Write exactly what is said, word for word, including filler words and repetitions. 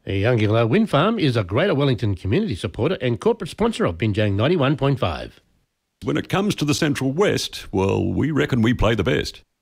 Youngilla Wind Farm is a Greater Wellington community supporter and corporate sponsor of Binjang ninety-one point five. When it comes to the Central West, well, we reckon we play the best.